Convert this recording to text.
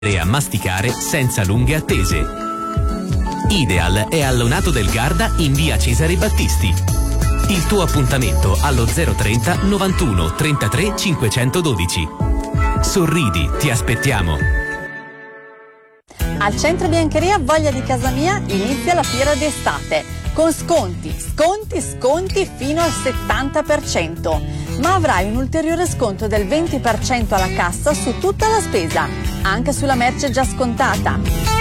e a masticare senza lunghe attese. Ideal è a Lonato del Garda in via Cesare Battisti. Il tuo appuntamento allo 030 91 33 512. Sorridi, ti aspettiamo. Al Centro Biancheria Voglia di Casa Mia inizia la fiera d'estate con sconti fino al 70%, ma avrai un ulteriore sconto del 20% alla cassa su tutta la spesa, anche sulla merce già scontata.